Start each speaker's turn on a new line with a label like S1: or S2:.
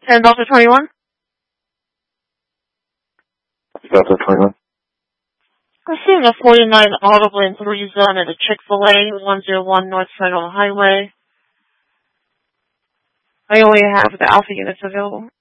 S1: And Delta 21?
S2: Delta 21.
S1: I'm seeing a 49 audible in 3 zone at a Chick-fil-A, 101 North Federal Highway. I only have the Alpha units available.